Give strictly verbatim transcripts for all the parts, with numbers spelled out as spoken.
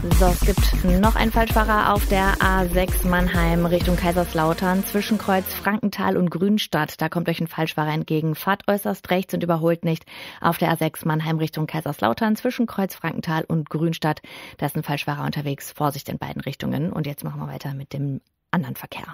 So, es gibt noch einen Falschfahrer auf der A sechs Mannheim Richtung Kaiserslautern zwischen Kreuz Frankenthal und Grünstadt. Da kommt euch ein Falschfahrer entgegen. Fahrt äußerst rechts und überholt nicht auf der A sechs Mannheim Richtung Kaiserslautern zwischen Kreuz Frankenthal und Grünstadt. Da ist ein Falschfahrer unterwegs. Vorsicht in beiden Richtungen. Und jetzt machen wir weiter mit dem anderen Verkehr.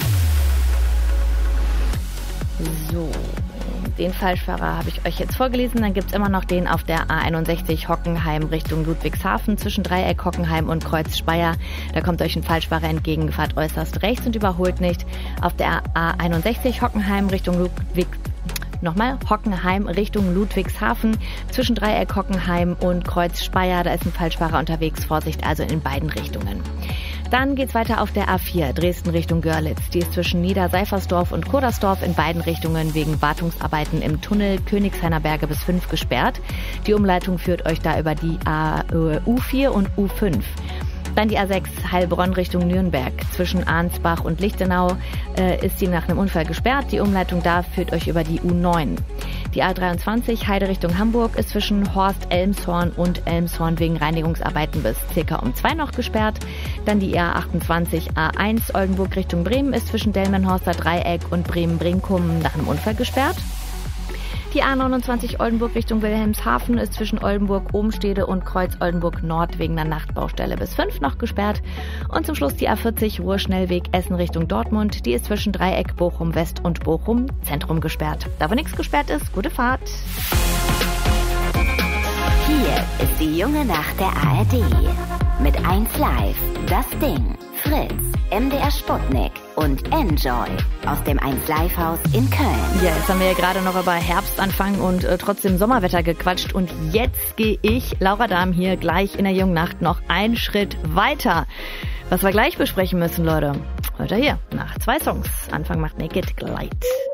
So, den Falschfahrer habe ich euch jetzt vorgelesen. Dann gibt's immer noch den auf der A einundsechzig Hockenheim Richtung Ludwigshafen zwischen Dreieck Hockenheim und Kreuz Speyer. Da kommt euch ein Falschfahrer entgegen, fahrt äußerst rechts und überholt nicht. Auf der A einundsechzig Hockenheim Richtung Ludwig Nochmal, Hockenheim Richtung Ludwigshafen zwischen Dreieck Hockenheim und Kreuz Speyer. Da ist ein Falschfahrer unterwegs. Vorsicht also in beiden Richtungen. Dann geht's weiter auf der A vier, Dresden Richtung Görlitz. Die ist zwischen Niederseifersdorf und Kodersdorf in beiden Richtungen wegen Wartungsarbeiten im Tunnel Königshainer Berge bis fünf gesperrt. Die Umleitung führt euch da über die A, U vier und U fünf. Dann die A sechs Heilbronn Richtung Nürnberg. Zwischen Arnsbach und Lichtenau äh, ist sie nach einem Unfall gesperrt. Die Umleitung da führt euch über die U neun. Die A dreiundzwanzig Heide Richtung Hamburg ist zwischen Horst Elmshorn und Elmshorn wegen Reinigungsarbeiten bis circa um zwei noch gesperrt. Dann die A achtundzwanzig A eins Oldenburg Richtung Bremen ist zwischen Delmenhorster Dreieck und Bremen-Brinkum nach einem Unfall gesperrt. Die A neunundzwanzig Oldenburg Richtung Wilhelmshaven ist zwischen Oldenburg-Obenstede und Kreuz Oldenburg-Nord wegen einer Nachtbaustelle bis fünf noch gesperrt. Und zum Schluss die A vierzig Ruhrschnellweg Essen Richtung Dortmund. Die ist zwischen Dreieck Bochum-West und Bochum-Zentrum gesperrt. Da wo nichts gesperrt ist, gute Fahrt. Hier ist die junge Nacht der A R D. Mit eins Live, das Ding, Fritz, M D R Sputnik und Enjoy aus dem eins Live Haus in Köln. Ja, jetzt haben wir ja gerade noch über Herbstanfang und äh, trotzdem Sommerwetter gequatscht. Und jetzt gehe ich, Laura Dahm, hier gleich in der jungen Nacht noch einen Schritt weiter. Was wir gleich besprechen müssen, Leute, hört ihr hier nach zwei Songs. Anfang macht Naked Glide.